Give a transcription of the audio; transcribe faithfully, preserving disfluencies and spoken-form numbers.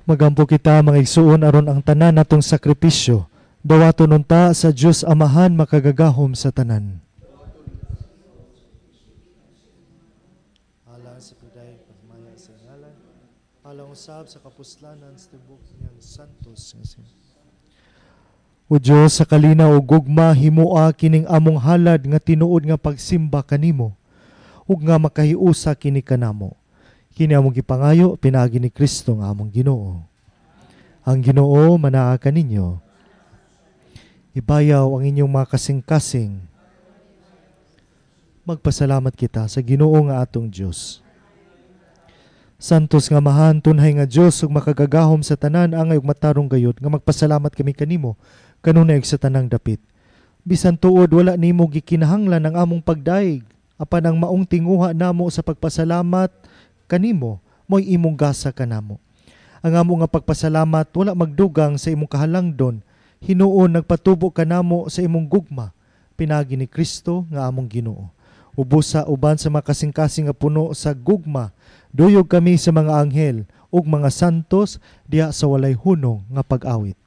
Magampo kita mga igsuon aron ang tanan natong sakripisyo. Dawaton unta sa Dios Amahan makagagahom sa tanan. Alang sa piday pagmaya sa ngalan, alang usab sa kapuslanan sa tibok niyang santos. O Dios, sa kalinaw ug gugma himoa kining among halad nga tinuod nga pagsimba kanimo ug nga makahiusa kini kanamo. Kini among gipangayo pinaagi ni Kristo nga among Ginoo. Ang Ginoo manaa kaninyo. Ibayaw ang inyong mga kasing-kasing. Magpasalamat kita sa Ginoo nga atong Dios. Santos nga mahan tunhay nga Dios ug makagagahom sa tanan angay ug matarong gayud nga magpasalamat kami kanimo kanunay sa tanang dapit. Bisan tuod wala nimo gikinahanglan ang among pagdaig apan ang maong tinguha namo sa pagpasalamat kanimo mo'y imong gasa kanamo. Ang amo nga pagpasalamat wala magdugang sa imong kahalangdon, hinuon nagpatubo kanamo sa imong gugma, pinagi ni Kristo nga among Ginoo. Ubusa uban sa mga kasing-kasing nga puno sa gugma, duyog kami sa mga anghel ug mga santos diha sa walay hunong nga pag-awit.